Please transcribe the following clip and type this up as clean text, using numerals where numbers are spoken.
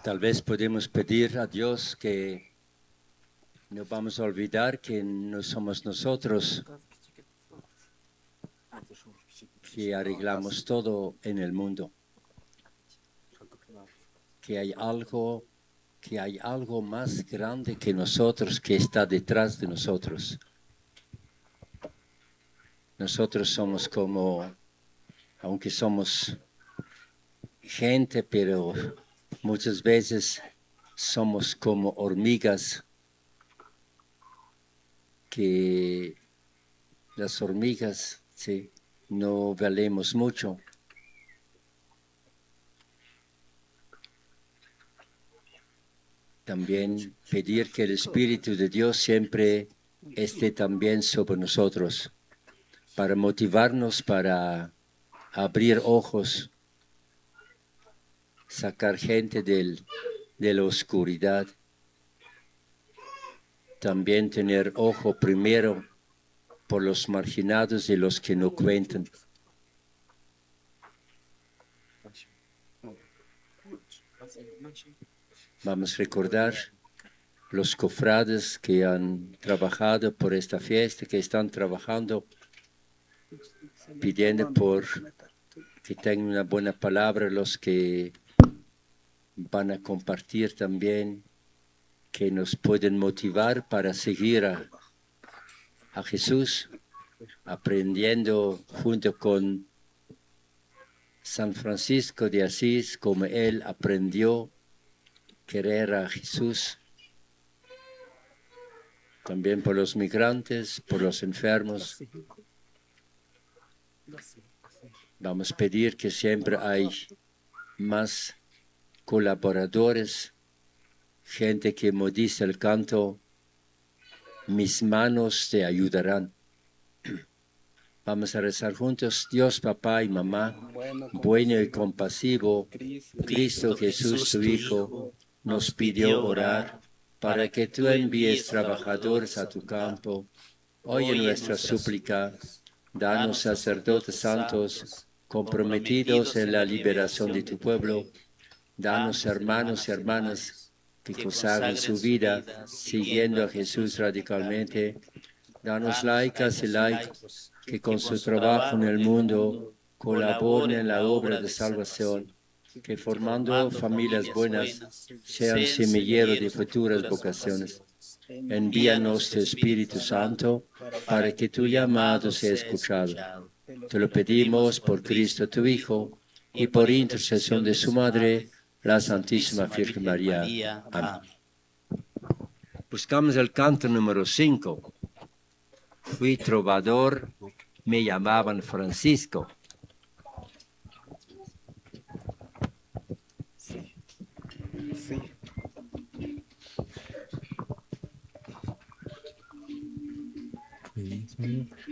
Tal vez podemos pedir a Dios que no vamos a olvidar que no somos nosotros que arreglamos todo en el mundo, que hay algo más grande que nosotros que está detrás de nosotros. Nosotros somos como, aunque somos gente, pero muchas veces somos como hormigas, que las hormigas, sí, no valemos mucho. También pedir que el Espíritu de Dios siempre esté también sobre nosotros, para motivarnos, para abrir ojos, sacar gente de la oscuridad. También tener ojo primero por los marginados y los que no cuentan. Vamos a recordar los cofrades que han trabajado por esta fiesta, que están trabajando, pidiendo por que tengan una buena palabra, los que van a compartir también, que nos pueden motivar para seguir a Jesús, aprendiendo junto con San Francisco de Asís, como él aprendió a querer a Jesús. También por los migrantes, por los enfermos. Vamos a pedir que siempre hay más colaboradores, gente que, como dice el canto, mis manos te ayudarán. Vamos a rezar juntos. Dios, papá y mamá, bueno y compasivo, Cristo Jesús, tu Hijo, nos pidió orar para que tú envíes trabajadores a tu campo. Oye nuestra súplica, danos sacerdotes santos, comprometidos en la liberación de tu pueblo. Danos hermanos y hermanas que consagren su vida siguiendo a Jesús radicalmente. Danos laicas y laicos que con su trabajo en el mundo colaboren en la obra de salvación, que formando familias buenas sean semilleros de futuras vocaciones. Envíanos tu Espíritu Santo para que tu llamado sea escuchado. Te lo pedimos por Cristo tu Hijo y por intercesión de su Madre, la Santísima Virgen María. Amén. Buscamos el canto número 5. Fui trovador, me llamaban Francisco. Sí.